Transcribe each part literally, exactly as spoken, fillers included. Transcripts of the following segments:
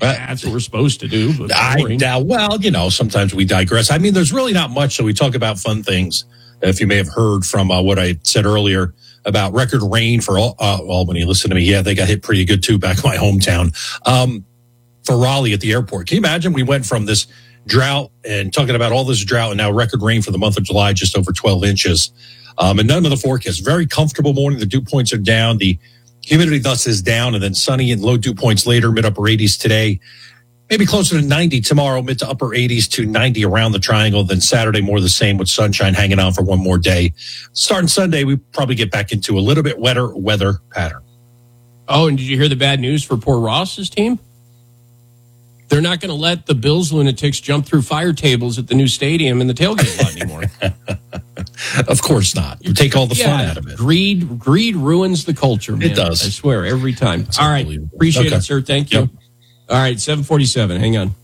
That's what we're supposed to do. But I doubt. Well, you know, sometimes we digress. I mean, there's really not much. So we talk about fun things. If you may have heard from uh, what I said earlier about record rain for uh, Albany. Listen to me. Yeah, they got hit pretty good too back in my hometown. Um, for Raleigh at the airport. Can you imagine? We went from this drought and talking about all this drought and now record rain for the month of July, just over twelve inches. Um, and none of the forecast. Very comfortable morning. The dew points are down. The humidity thus is down, and then sunny and low dew points later, mid upper eighties today. Maybe closer to ninety tomorrow, mid to upper eighties to ninety around the triangle. Then Saturday, more the same with sunshine hanging on for one more day. Starting Sunday, we probably get back into a little bit wetter weather pattern. Oh, and did you hear the bad news for poor Ross's team? They're not going to let the Bills lunatics jump through fire tables at the new stadium in the tailgate lot anymore. Of course not. You take all the yeah, fun out of it. Greed, greed ruins the culture, man. It does. I swear, every time. It's all right. Appreciate okay. it, sir. Thank you. Yep. All right, seven forty-seven. Hang on.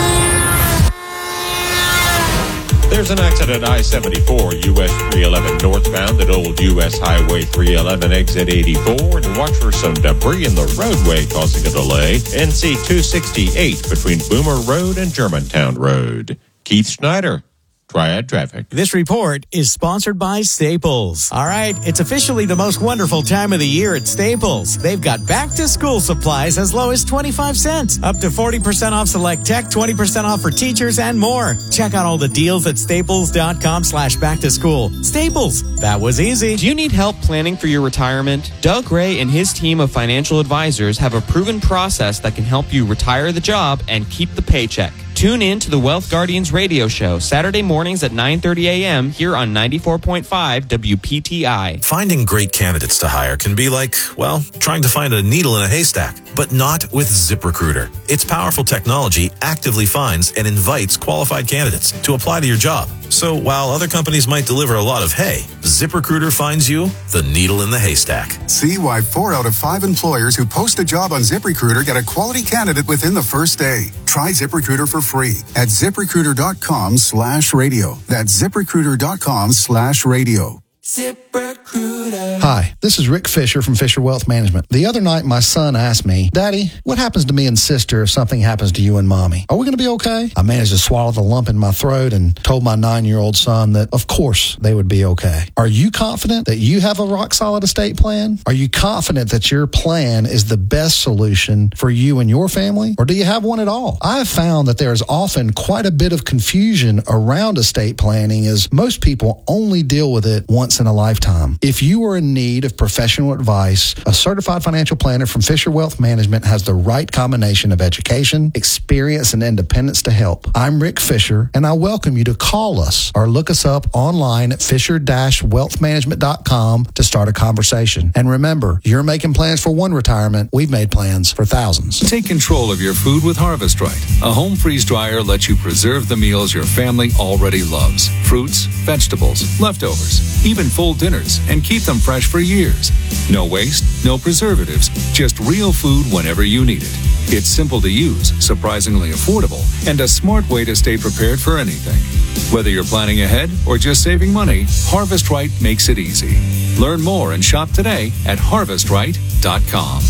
There's an accident I seventy-four, U S three eleven northbound at Old U S Highway three eleven, exit eighty-four. And watch for some debris in the roadway causing a delay. N C two sixty-eight between Boomer Road and Germantown Road. Keith Schneider, Triad Traffic. This report is sponsored by Staples. All right, it's officially the most wonderful time of the year at Staples. They've got back-to-school supplies as low as twenty-five cents, up to forty percent off select tech, twenty percent off for teachers, and more. Check out all the deals at staples.com slash back-to-school. Staples, that was easy. Do you need help planning for your retirement? Doug Ray and his team of financial advisors have a proven process that can help you retire the job and keep the paycheck. Tune in to the Wealth Guardians radio show Saturday mornings at nine thirty a.m. here on ninety-four point five W P T I. Finding great candidates to hire can be like, well, trying to find a needle in a haystack, but not with ZipRecruiter. Its powerful technology actively finds and invites qualified candidates to apply to your job. So while other companies might deliver a lot of hay, ZipRecruiter finds you the needle in the haystack. See why four out of five employers who post a job on ZipRecruiter get a quality candidate within the first day. Try ZipRecruiter for free at ZipRecruiter.com slash radio. That's ZipRecruiter.com slash radio. ZipRecruiter. Hi, this is Rick Fisher from Fisher Wealth Management. The other night, my son asked me, Daddy, what happens to me and sister if something happens to you and Mommy? Are we going to be okay? I managed to swallow the lump in my throat and told my nine-year-old son that, of course, they would be okay. Are you confident that you have a rock-solid estate plan? Are you confident that your plan is the best solution for you and your family? Or do you have one at all? I have found that there is often quite a bit of confusion around estate planning, as most people only deal with it once in a lifetime. If you are in need of professional advice, a certified financial planner from Fisher Wealth Management has the right combination of education, experience, and independence to help. I'm Rick Fisher, and I welcome you to call us or look us up online at fisher dash wealth management dot com to start a conversation. And remember, you're making plans for one retirement. We've made plans for thousands. Take control of your food with Harvest Right. A home freeze dryer lets you preserve the meals your family already loves. Fruits, vegetables, leftovers, even full dinners, and keep them fresh for years. No waste, no preservatives, just real food whenever you need it. It's simple to use, surprisingly affordable, and a smart way to stay prepared for anything. Whether you're planning ahead or just saving money, Harvest Right makes it easy. Learn more and shop today at harvest right dot com.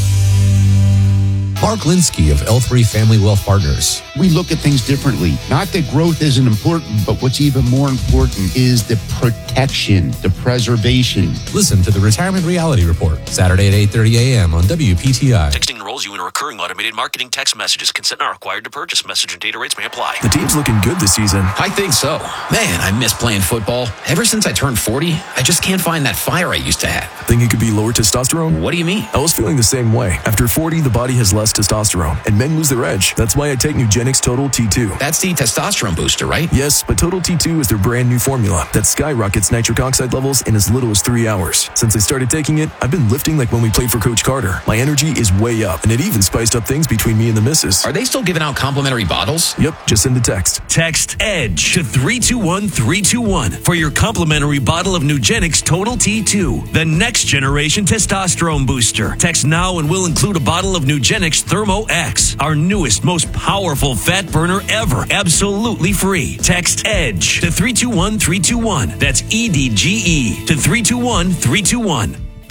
Mark Linsky of L three Family Wealth Partners. We look at things differently. Not that growth isn't important, but what's even more important is the protection, the preservation. Listen to the Retirement Reality Report, Saturday at eight thirty a.m. on W P T I. Texting enrolls you in a recurring automated marketing text messages. Consent not required to purchase. Message and data rates may apply. The team's looking good this season. I think so. Man, I miss playing football. Ever since I turned forty, I just can't find that fire I used to have. Think it could be lower testosterone? What do you mean? I was feeling the same way. After forty, the body has less testosterone, and men lose their edge. That's why I take Nugenix Total T two. That's the testosterone booster, right? Yes, but Total T two is their brand new formula that skyrockets nitric oxide levels in as little as three hours. Since I started taking it, I've been lifting like when we played for Coach Carter. My energy is way up, and it even spiced up things between me and the missus. Are they still giving out complimentary bottles? Yep, just send a text. Text EDGE to three two one three two one for your complimentary bottle of Nugenix Total T two, the next generation testosterone booster. Text now and we'll include a bottle of Nugenix Thermo X, our newest, most powerful fat burner ever. Absolutely free. Text EDGE to three two one three two one. That's E D G E to three two one three two one.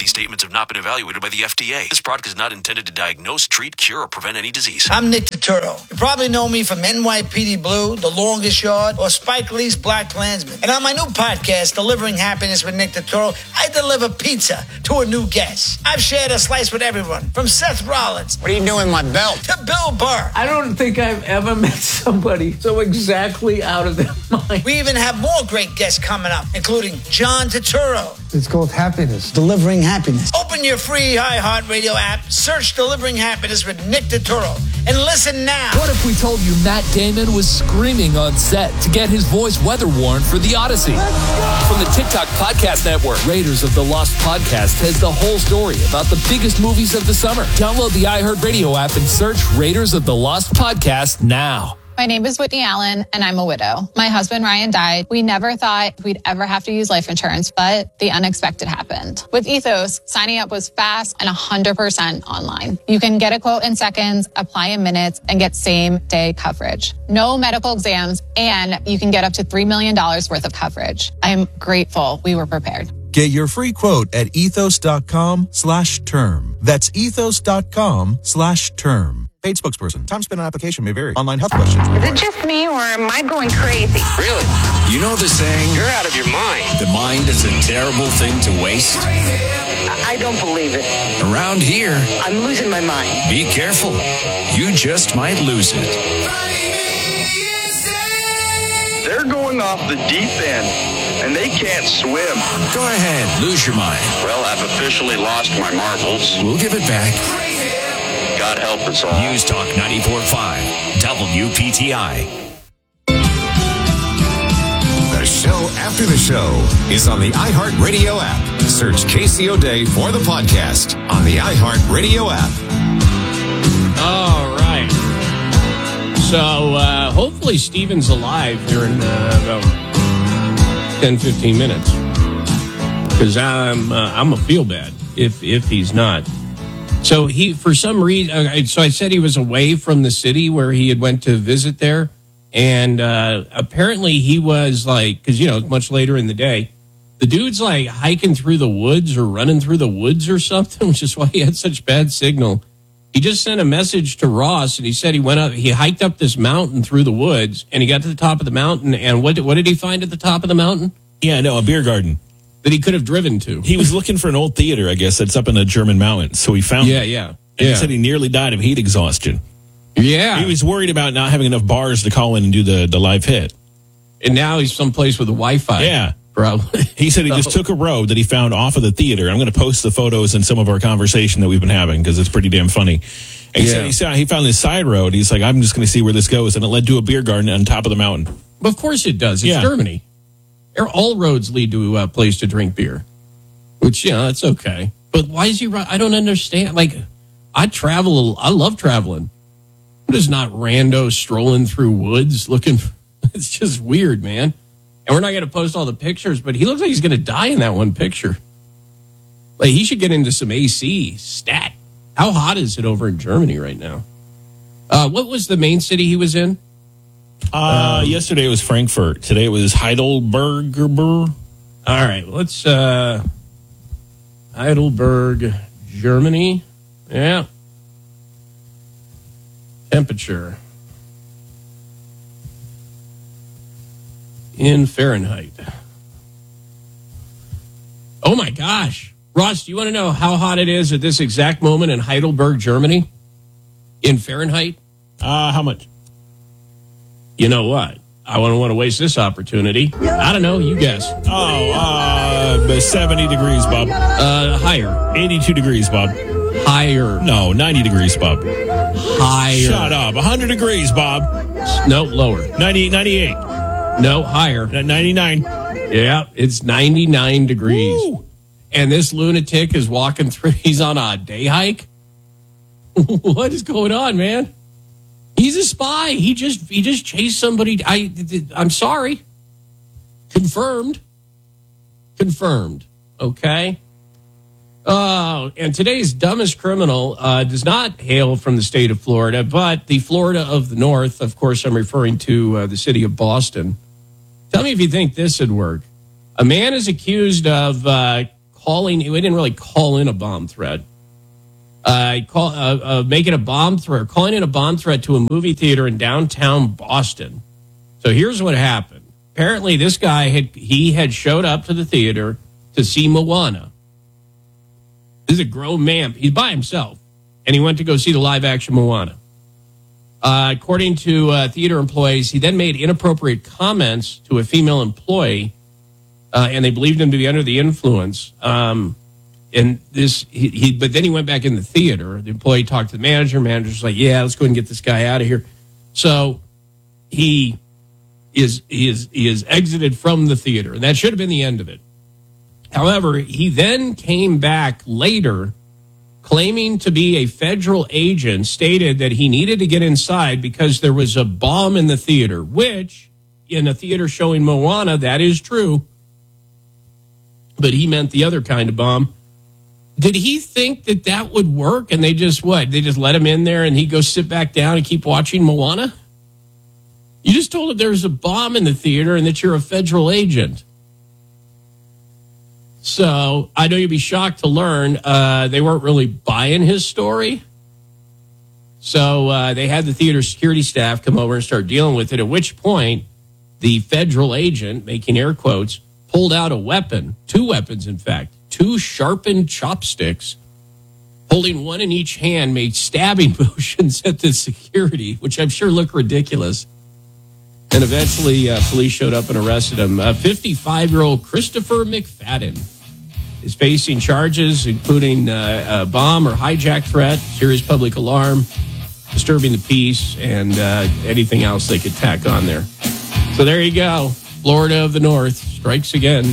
These statements have not been evaluated by the F D A. This product is not intended to diagnose, treat, cure, or prevent any disease. I'm Nick Turturro. You probably know me from N Y P D Blue, The Longest Yard, or Spike Lee's Black Klansman. And on my new podcast, Delivering Happiness with Nick Turturro, I deliver pizza to a new guest. I've shared a slice with everyone, from Seth Rollins. What are you doing with my belt? To Bill Burr. I don't think I've ever met somebody so exactly out of their mind. We even have more great guests coming up, including John Turturro. It's called Happiness. Delivering Happiness. Open your free iHeartRadio app, search Delivering Happiness with Nick Turturro, and listen now. What if we told you Matt Damon was screaming on set to get his voice weather worn for The Odyssey? From the TikTok Podcast Network, Raiders of the Lost Podcast has the whole story about the biggest movies of the summer. Download the iHeartRadio app and search Raiders of the Lost Podcast now. My name is Whitney Allen, and I'm a widow. My husband, Ryan, died. We never thought we'd ever have to use life insurance, but the unexpected happened. With Ethos, signing up was fast and one hundred percent online. You can get a quote in seconds, apply in minutes, and get same-day coverage. No medical exams, and you can get up to three million dollars worth of coverage. I'm grateful we were prepared. Get your free quote at ethos.com slash term. That's ethos.com slash term. Paid spokesperson. Time spent on application may vary. Online health questions. Is it just me or am I going crazy? Really? You know the saying, you're out of your mind. The mind is a terrible thing to waste. I don't believe it. Around here, I'm losing my mind. Be careful. You just might lose it. They're going off the deep end, and they can't swim. Go ahead, lose your mind. Well, I've officially lost my marbles. We'll give it back. God help us all. News Talk ninety-four point five, W P T I. The show after the show is on the iHeartRadio app. Search Casey O'Day for the podcast on the iHeartRadio app. All right. So uh, hopefully Steven's alive here in uh, about ten, fifteen minutes. Because I'm, uh, I'm going to feel bad if, if he's not. So he, for some reason, so I said he was away from the city where he had went to visit there. And uh, apparently he was like, because, you know, it's much later in the day. The dude's like hiking through the woods or running through the woods or something, which is why he had such bad signal. He just sent a message to Ross and he said he went up, he hiked up this mountain through the woods and he got to the top of the mountain. And what, what did he find at the top of the mountain? Yeah, no, a beer garden. That he could have driven to. He was looking for an old theater, I guess, that's up in the German mountains. So he found Yeah, it. yeah. And yeah. he said he nearly died of heat exhaustion. Yeah. He was worried about not having enough bars to call in and do the, the live hit. And now he's someplace with a Wi-Fi. Yeah. Probably. He said he just took a road that he found off of the theater. I'm going to post the photos and some of our conversation that we've been having because it's pretty damn funny. And he Yeah. said he said he found this side road. He's like, I'm just going to see where this goes. And it led to a beer garden on top of the mountain. Of course it does. It's Yeah. Germany. All roads lead to a place to drink beer. Which, you know, that's okay. But why is he run? I don't understand. Like, I travel. I love traveling. I'm just not rando strolling through woods looking. It's just weird, man. And we're not going to post all the pictures, but he looks like he's going to die in that one picture. Like, he should get into some A C stat. How hot is it over in Germany right now? Uh, what was the main city he was in? Uh, um, yesterday it was Frankfurt. Today it was Heidelberg. All right, let's. Uh, Heidelberg, Germany. Yeah. Temperature in Fahrenheit. Oh my gosh. Ross, do you want to know how hot it is at this exact moment in Heidelberg, Germany? In Fahrenheit? Uh, how much? You know what? I don't want to waste this opportunity. I don't know. You guess. Oh, uh, seventy degrees, Bob. Uh, higher. eighty-two degrees, Bob. Higher. No, ninety degrees, Bob. Higher. Shut up. one hundred degrees, Bob. No, lower. ninety-eight, ninety-eight. No, higher. ninety-nine. Yeah, it's ninety-nine degrees. Woo. And this lunatic is walking through. He's on a day hike. What is going on, man? He's a spy. He just he just chased somebody. I I'm sorry. Confirmed. Confirmed. Okay. Oh, and today's dumbest criminal uh, does not hail from the state of Florida, but the Florida of the North. Of course, I'm referring to uh, the city of Boston. Tell me if you think this would work. A man is accused of uh, calling, he didn't really call in a bomb threat. Uh, call, uh, uh, making a bomb threat, calling in a bomb threat to a movie theater in downtown Boston. So here's what happened. Apparently, this guy had he had showed up to the theater to see Moana. This is a grown man. He's by himself, and he went to go see the live-action Moana. Uh, according to uh, theater employees, he then made inappropriate comments to a female employee, uh, and they believed him to be under the influence. Um, and this, he, he, but then he went back in the theater. The employee talked to the manager. Manager's like, "Yeah, let's go and get this guy out of here." So he is he is he is exited from the theater, and that should have been the end of it. However, he then came back later, claiming to be a federal agent, stated that he needed to get inside because there was a bomb in the theater, which, in a theater showing Moana, that is true. But he meant the other kind of bomb. Did he think that that would work? And they just, what? They just let him in there and he goes sit back down and keep watching Moana? You just told him there's a bomb in the theater and that you're a federal agent. So I know you'd be shocked to learn uh, they weren't really buying his story. So uh, they had the theater security staff come over and start dealing with it, at which point the federal agent, making air quotes, pulled out a weapon, two weapons, in fact, two sharpened chopsticks, holding one in each hand, made stabbing motions at the security, which I'm sure looked ridiculous. And eventually, uh, police showed up and arrested him. Uh, fifty-five-year-old Christopher McFadden is facing charges, including uh, a bomb or hijack threat, serious public alarm, disturbing the peace, and uh, anything else they could tack on there. So there you go. Florida of the North strikes again.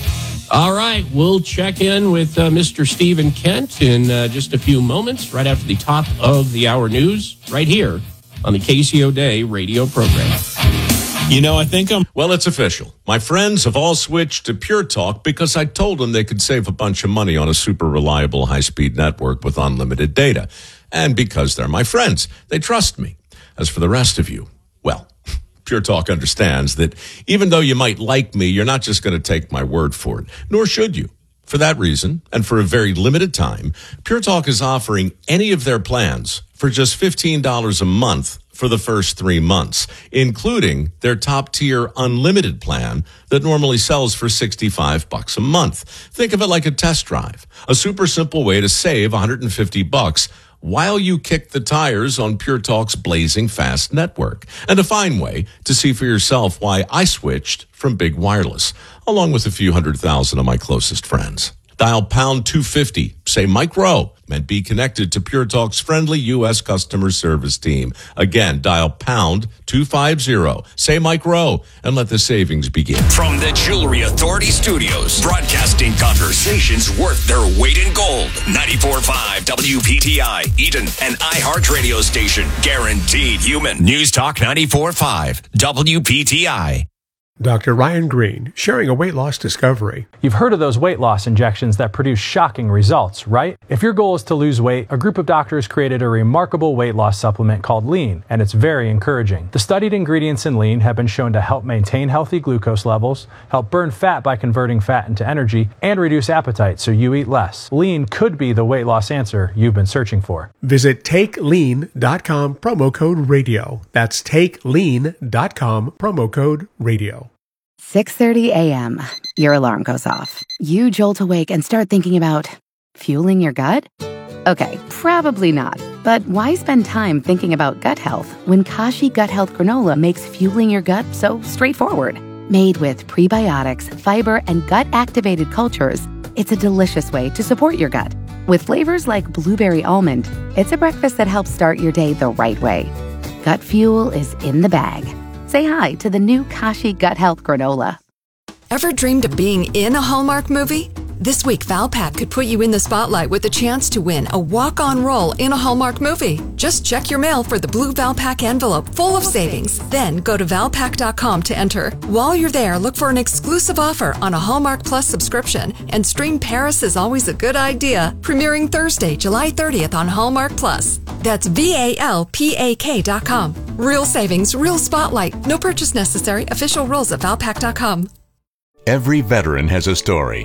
All right, we'll check in with uh, Mister Stephen Kent in uh, just a few moments, right after the top of the hour news, right here on the K C O Day radio program. You know, I think I'm... Well, it's official. My friends have all switched to Pure Talk because I told them they could save a bunch of money on a super reliable high-speed network with unlimited data. And because they're my friends, they trust me. As for the rest of you, well, Pure Talk understands that even though you might like me, you're not just going to take my word for it, nor should you. For that reason, and for a very limited time, Pure Talk is offering any of their plans for just fifteen dollars a month for the first three months, including their top-tier unlimited plan that normally sells for sixty-five bucks a month. Think of it like a test drive, a super simple way to save one hundred fifty bucks while you kick the tires on Pure Talk's blazing fast network, and a fine way to see for yourself why I switched from Big Wireless, along with a few hundred thousand of my closest friends. Dial pound two fifty, say Mike Rowe, and be connected to Pure Talk's friendly U S customer service team. Again, dial pound two fifty, say Mike Rowe, and let the savings begin. From the Jewelry Authority Studios, broadcasting conversations worth their weight in gold. ninety-four point five W P T I, Eden, an iHeart radio station. Guaranteed human. News Talk ninety-four point five W P T I. Doctor Ryan Green, sharing a weight loss discovery. You've heard of those weight loss injections that produce shocking results, right? If your goal is to lose weight, a group of doctors created a remarkable weight loss supplement called Lean, and it's very encouraging. The studied ingredients in Lean have been shown to help maintain healthy glucose levels, help burn fat by converting fat into energy, and reduce appetite so you eat less. Lean could be the weight loss answer you've been searching for. Visit take lean dot com, promo code radio. That's take lean dot com, promo code radio. six thirty a.m. Your alarm goes off. You jolt awake and start thinking about fueling your gut? Okay, probably not. But why spend time thinking about gut health when Kashi Gut Health Granola makes fueling your gut so straightforward? Made with prebiotics, fiber, and gut-activated cultures, it's a delicious way to support your gut. With flavors like blueberry almond, it's a breakfast that helps start your day the right way. Gut fuel is in the bag. Say hi to the new Kashi Gut Health Granola. Ever dreamed of being in a Hallmark movie? This week, Valpak could put you in the spotlight with a chance to win a walk-on role in a Hallmark movie. Just check your mail for the blue Valpak envelope full of savings. Then go to valpak dot com to enter. While you're there, look for an exclusive offer on a Hallmark Plus subscription and stream Paris is Always a Good Idea, premiering Thursday, July thirtieth on Hallmark Plus. That's V A L P A K dot com. Real savings, real spotlight. No purchase necessary. Official rules at valpak dot com. Every veteran has a story.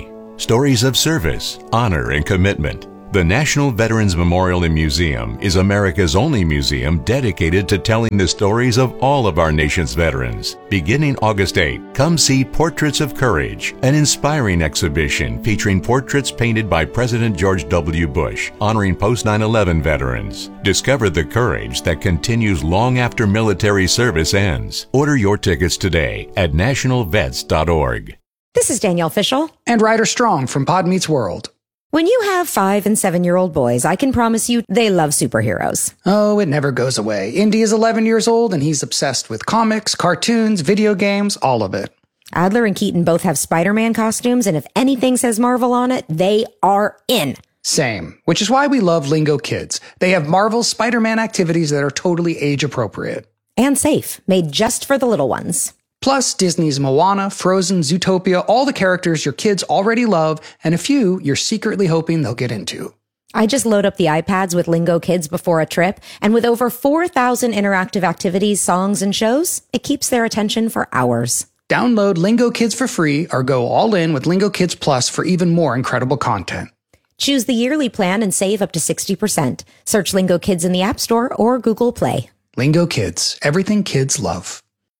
stories of service, honor, and commitment. The National Veterans Memorial and Museum is America's only museum dedicated to telling the stories of all of our nation's veterans. Beginning August eighth, come see Portraits of Courage, an inspiring exhibition featuring portraits painted by President George W. Bush, honoring post nine eleven veterans. Discover the courage that continues long after military service ends. Order your tickets today at national vets dot org. This is Danielle Fishel. And Ryder Strong from Pod Meets World. When you have five and seven-year-old boys, I can promise you they love superheroes. Oh, it never goes away. Indy is eleven years old, and he's obsessed with comics, cartoons, video games, all of it. Adler and Keaton both have Spider-Man costumes, and if anything says Marvel on it, they are in. Same, which is why we love Lingo Kids. They have Marvel's Spider-Man activities that are totally age-appropriate. And safe, made just for the little ones. Plus, Disney's Moana, Frozen, Zootopia, all the characters your kids already love, and a few you're secretly hoping they'll get into. I just load up the iPads with Lingo Kids before a trip, and with over four thousand interactive activities, songs, and shows, it keeps their attention for hours. Download Lingo Kids for free or go all in with Lingo Kids Plus for even more incredible content. Choose the yearly plan and save up to sixty percent. Search Lingo Kids in the App Store or Google Play. Lingo Kids, everything kids love.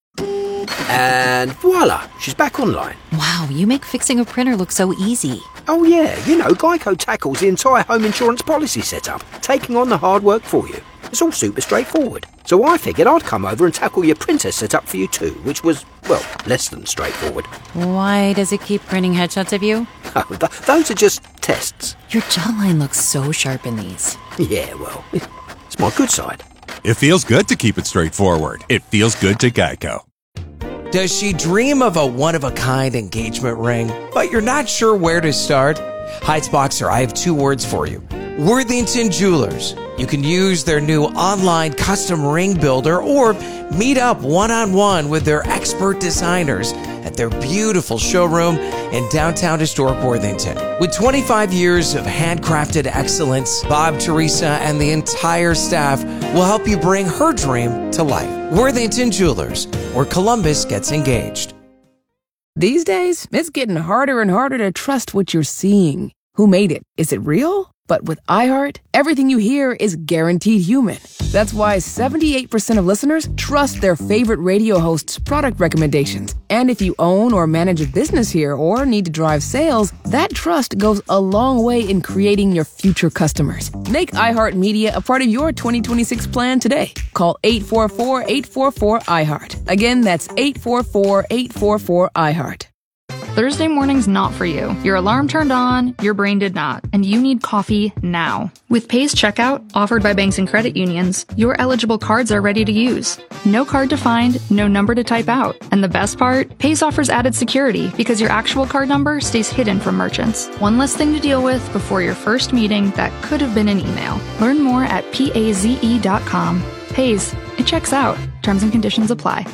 And voila, she's back online. Wow, you make fixing a printer look so easy. Oh yeah, you know, Geico tackles the entire home insurance policy setup, taking on the hard work for you. It's all super straightforward. So I figured I'd come over and tackle your printer setup for you too, which was, well, less than straightforward. Why does it keep printing headshots of you? Oh, th- those are just tests. Your jawline looks so sharp in these. Yeah, well, it's my good side. It feels good to keep it straightforward. It feels good to Geico. Does she dream of a one-of-a-kind engagement ring, but you're not sure where to start? Heights-Boxer, I have two words for you. Worthington Jewelers. You can use their new online custom ring builder or meet up one-on-one with their expert designers at their beautiful showroom in downtown historic Worthington. With twenty-five years of handcrafted excellence, Bob, Teresa, and the entire staff will help you bring her dream to life. Worthington Jewelers, where Columbus gets engaged. These days, it's getting harder and harder to trust what you're seeing. Who made it? Is it real? But with iHeart, everything you hear is guaranteed human. That's why seventy-eight percent of listeners trust their favorite radio hosts' product recommendations. And if you own or manage a business here or need to drive sales, that trust goes a long way in creating your future customers. Make iHeartMedia a part of your twenty twenty-six plan today. Call eight four four, eight four four, iHeart. Again, that's eight four four, eight four four, iHeart. Thursday morning's not for you. Your alarm turned on, your brain did not, and you need coffee now. With Pays Checkout, offered by banks and credit unions, your eligible cards are ready to use. No card to find, no number to type out. And the best part? Pays offers added security because your actual card number stays hidden from merchants. One less thing to deal with before your first meeting that could have been an email. Learn more at paze dot com. Pays, it checks out. Terms and conditions apply.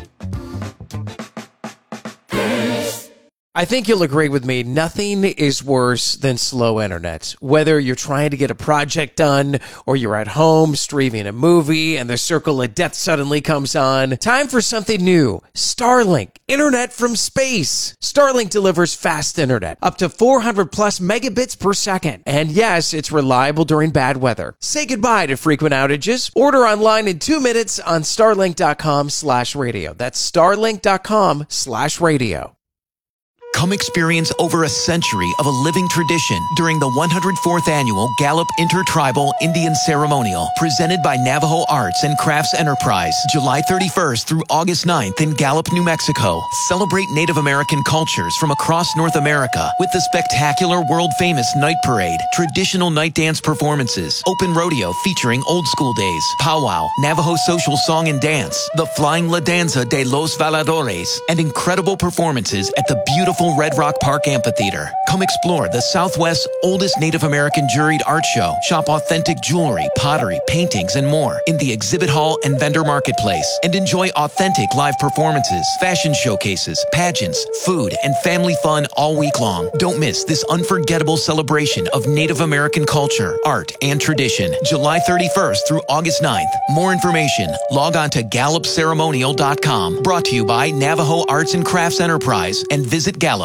I think you'll agree with me, nothing is worse than slow internet. Whether you're trying to get a project done or you're at home streaming a movie and the circle of death suddenly comes on, time for something new. Starlink, internet from space. Starlink delivers fast internet, up to four hundred plus megabits per second. And yes, it's reliable during bad weather. Say goodbye to frequent outages. Order online in two minutes on starlink.com slash radio. That's starlink.com slash radio. Come experience over a century of a living tradition during the one hundred fourth Annual Gallup Intertribal Indian Ceremonial, presented by Navajo Arts and Crafts Enterprise, July thirty-first through August ninth in Gallup, New Mexico. Celebrate Native American cultures from across North America with the spectacular world-famous Night Parade, traditional night dance performances, open rodeo featuring old school days, powwow, Navajo social song and dance, the Flying La Danza de los Valadores, and incredible performances at the beautiful Red Rock Park Amphitheater. Come explore the Southwest's oldest Native American juried art show. Shop authentic jewelry, pottery, paintings, and more in the exhibit hall and vendor marketplace. And enjoy authentic live performances, fashion showcases, pageants, food, and family fun all week long. Don't miss this unforgettable celebration of Native American culture, art, and tradition. July thirty-first through August ninth. More information, log on to gallup ceremonial dot com. Brought to you by Navajo Arts and Crafts Enterprise and Visit Gallup.